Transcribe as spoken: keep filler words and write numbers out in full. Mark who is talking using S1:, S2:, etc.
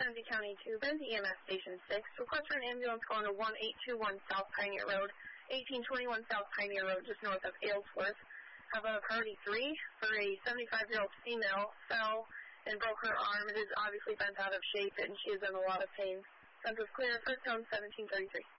S1: Ramsey County to Benzie E M S Station six. Request for an ambulance going to one eight two one South Pioneer Road, eighteen twenty-one South Pioneer Road, just north of Aylesworth. Have a priority three for a seventy-five-year-old female fell and broke her arm. It is obviously bent out of shape, and she is in a lot of pain. Census clear, first tone seventeen thirty-three.